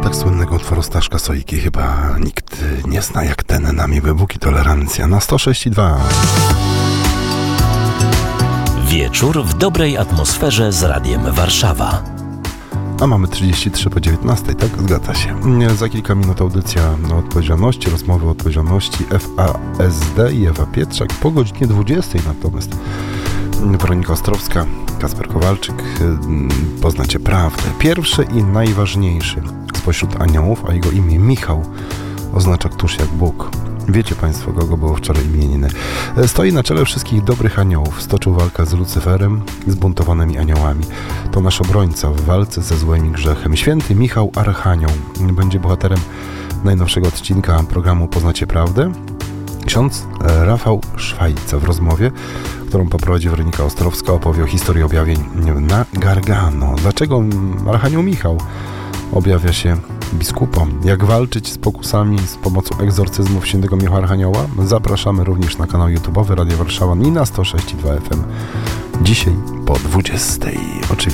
tak słynnego utworu Staszka Sojki chyba nikt nie zna jak ten nami wybuki tolerancja na 106,2. Wieczór w dobrej atmosferze z Radiem Warszawa. A mamy 33 po 19, tak? Zgadza się. Za kilka minut audycja o odpowiedzialności, rozmowy o odpowiedzialności FASD i Ewa Pietrzak po godzinie 20. Natomiast Weronika Ostrowska, Kasper Kowalczyk, poznacie prawdę. Pierwszy i najważniejszy spośród aniołów, a jego imię Michał, oznacza któż jak Bóg. Wiecie Państwo, kogo było wczoraj imieniny. Stoi na czele wszystkich dobrych aniołów. Stoczył walkę z Lucyferem i zbuntowanymi aniołami. To nasz obrońca w walce ze złem i grzechem. Święty Michał Archanioł będzie bohaterem najnowszego odcinka programu Poznacie Prawdę. Ksiądz Rafał Szwajca w rozmowie, którą poprowadzi Weronika Ostrowska, opowie o historii objawień na Gargano. Dlaczego Archanioł Michał objawia się biskupom? Jak walczyć z pokusami z pomocą egzorcyzmów świętego Michała Archanioła? Zapraszamy również na kanał YouTube'owy Radia Warszawa i na 106,2 FM. Dzisiaj po 20. Oczywiście.